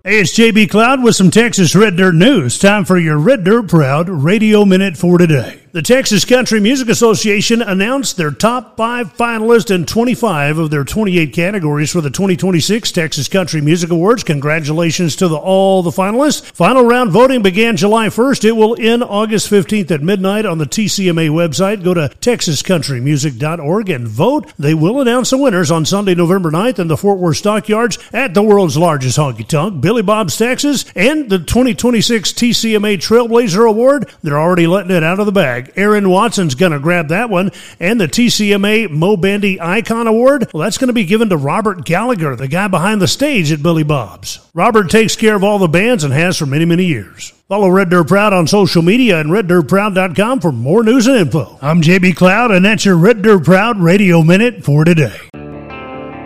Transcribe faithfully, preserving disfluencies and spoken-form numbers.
Hey, it's J B Cloud with some Texas Red Dirt news. Time for your Red Dirt Proud Radio Minute for today. The Texas Country Music Association announced their top five finalists in twenty-five of their twenty-eight categories for the twenty twenty-six Texas Country Music Awards. Congratulations to the, all the finalists. Final round voting began July first. It will end August fifteenth at midnight on the T C M A website. Go to texas country music dot org and vote. They will announce the winners on Sunday, November ninth in the Fort Worth Stockyards at the world's largest honky-tonk, Billy Bob's Texas, and the twenty twenty-six T C M A Trailblazer Award. They're already letting it out of the bag. Aaron Watson's going to grab that one. And the T C M A Mo Bandy Icon Award, well, that's going to be given to Robert Gallagher, the guy behind the stage at Billy Bob's. Robert takes care of all the bands and has for many, many years. Follow Red Dirt Proud on social media and red dirt proud dot com for more news and info. I'm J B Cloud, and that's your Red Dirt Proud Radio Minute for today.